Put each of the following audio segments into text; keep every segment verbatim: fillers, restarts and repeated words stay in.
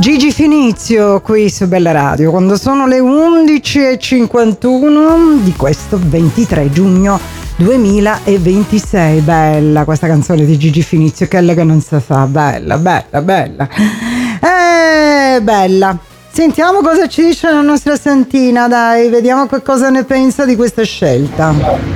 Gigi Finizio qui su Bella Radio, quando sono le undici e cinquantuno di questo ventitré giugno duemilaventisei. Bella questa canzone di Gigi Finizio, che è che non si fa, bella, bella, bella. Eh, bella. Sentiamo cosa ci dice la nostra Santina, dai, vediamo che cosa ne pensa di questa scelta.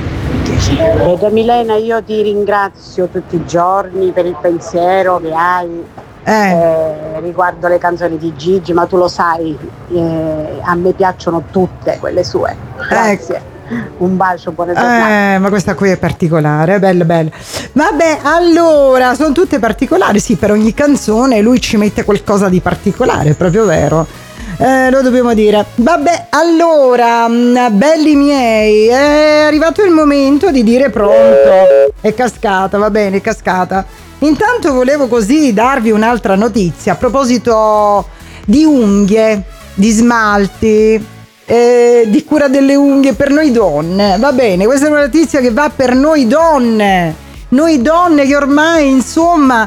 Veda Milena, io ti ringrazio tutti i giorni per il pensiero che hai Eh. eh, riguardo le canzoni di Gigi, ma tu lo sai, eh, a me piacciono tutte quelle sue. Grazie. Ecco. Un bacio, buona giornata. Eh, ma questa qui è particolare, è bella, bella. Vabbè, allora, sono tutte particolari, sì, per ogni canzone lui ci mette qualcosa di particolare, è proprio vero. Eh, lo dobbiamo dire. Vabbè, allora, belli miei, è arrivato il momento di dire pronto. È cascata, va bene, è cascata. Intanto volevo così darvi un'altra notizia a proposito di unghie, di smalti, eh, di cura delle unghie per noi donne. Va bene, questa è una notizia che va per noi donne, noi donne che ormai insomma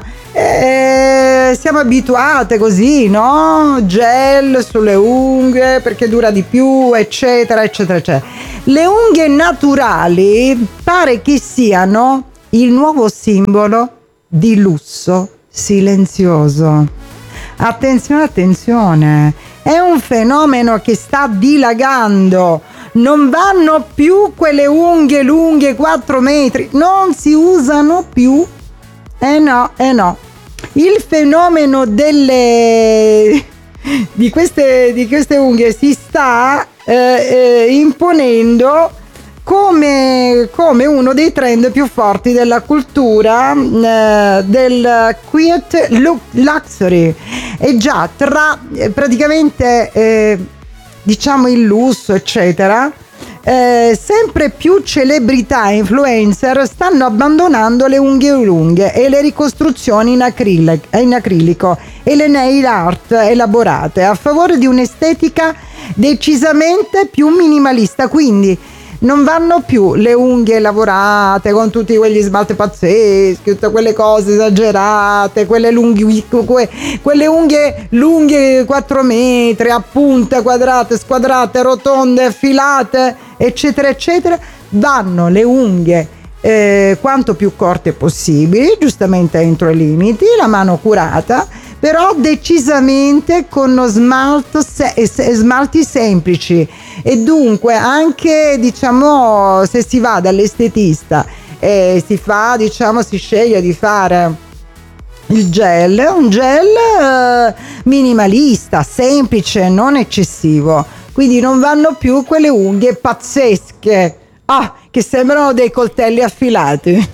eh, siamo abituate così, no? Gel sulle unghie perché dura di più, eccetera, eccetera, eccetera. Le unghie naturali pare che siano il nuovo simbolo di lusso silenzioso. Attenzione, attenzione, è un fenomeno che sta dilagando. Non vanno più quelle unghie lunghe quattro metri, non si usano più. Eh no, eh no. Il fenomeno delle di queste di queste unghie si sta eh, eh, imponendo come, come uno dei trend più forti della cultura eh, del quiet luxury. E già tra eh, praticamente eh, diciamo il lusso eccetera, eh, sempre più celebrità e influencer stanno abbandonando le unghie lunghe e le ricostruzioni in, acrilic, in acrilico e le nail art elaborate a favore di un'estetica decisamente più minimalista. Quindi non vanno più le unghie lavorate con tutti quegli smalti pazzeschi, tutte quelle cose esagerate, quelle lunghi, que, quelle unghie lunghe quattro metri, a punte, quadrate, squadrate, rotonde, filate, eccetera, eccetera. Vanno le unghie eh, quanto più corte possibili, giustamente entro i limiti, la mano curata, però decisamente con smalto se- smalti semplici. E dunque anche diciamo se si va dall'estetista e si fa diciamo si sceglie di fare il gel, un gel eh, minimalista, semplice, non eccessivo, quindi non vanno più quelle unghie pazzesche ah, che sembrano dei coltelli affilati.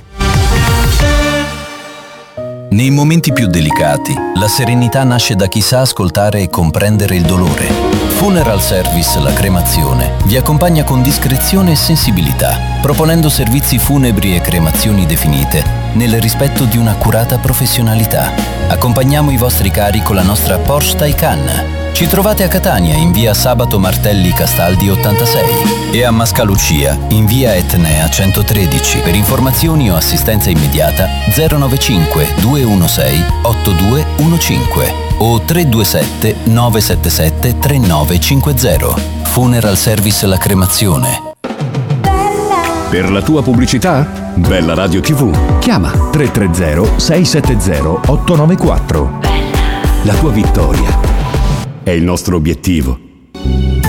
Nei momenti più delicati, la serenità nasce da chi sa ascoltare e comprendere il dolore. Funeral Service La Cremazione vi accompagna con discrezione e sensibilità, proponendo servizi funebri e cremazioni definite nel rispetto di un'accurata professionalità. Accompagniamo i vostri cari con la nostra Porsche Taycan. Ci trovate a Catania in via Sabato Martelli Castaldi ottantasei e a Mascalucia in via Etnea centotredici. Per informazioni o assistenza immediata zero nove cinque due uno sei otto due uno cinque o tre due sette nove sette sette tre nove cinque zero. Funeral Service La Cremazione. Per la tua pubblicità? Bella Radio tivù. Chiama tre tre zero sei sette zero otto nove quattro. La tua vittoria è il nostro obiettivo.